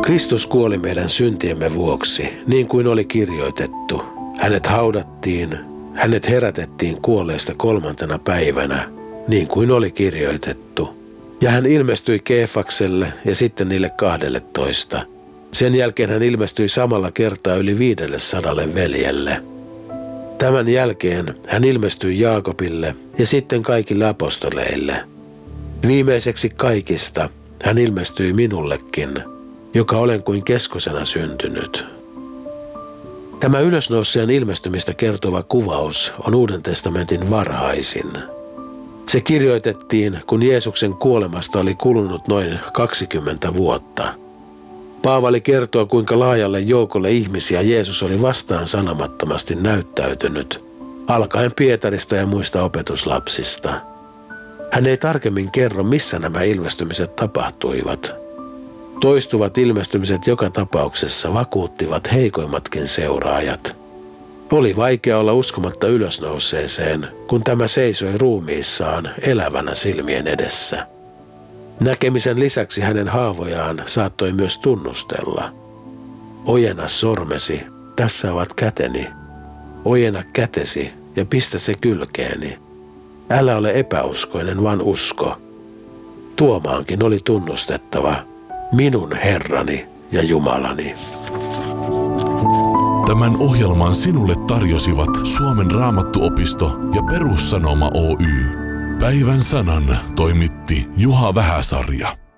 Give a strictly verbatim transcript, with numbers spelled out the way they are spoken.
Kristus kuoli meidän syntiemme vuoksi, niin kuin oli kirjoitettu. Hänet haudattiin, hänet herätettiin kuolleista kolmantena päivänä, niin kuin oli kirjoitettu. Ja hän ilmestyi Keefakselle ja sitten niille kahdelletoista. Sen jälkeen hän ilmestyi samalla kertaa yli viidelle sadalle veljelle. Tämän jälkeen hän ilmestyi Jaakobille ja sitten kaikille apostoleille. Viimeiseksi kaikista hän ilmestyi minullekin, joka olen kuin keskosena syntynyt. Tämä ylösnouseen ilmestymistä kertova kuvaus on Uuden testamentin varhaisin. Se kirjoitettiin, kun Jeesuksen kuolemasta oli kulunut noin kaksikymmentä vuotta. Paavali kertoo, kuinka laajalle joukolle ihmisiä Jeesus oli vastaan sanomattomasti näyttäytynyt, alkaen Pietarista ja muista opetuslapsista. Hän ei tarkemmin kerro, missä nämä ilmestymiset tapahtuivat. Toistuvat ilmestymiset joka tapauksessa vakuuttivat heikoimmatkin seuraajat. Oli vaikea olla uskomatta ylösnouseeseen, kun tämä seisoi ruumiissaan elävänä silmien edessä. Näkemisen lisäksi hänen haavojaan saattoi myös tunnustella. Ojenna sormesi, tässä ovat käteni. Ojenna kätesi ja pistä se kylkeeni. Älä ole epäuskoinen, vaan usko. Tuomaankin oli tunnustettava, minun Herrani ja Jumalani. Tämän ohjelman sinulle tarjosivat Suomen Raamattuopisto ja Perussanoma Oy. Päivän sanan toimitti Juha Vähäsarja.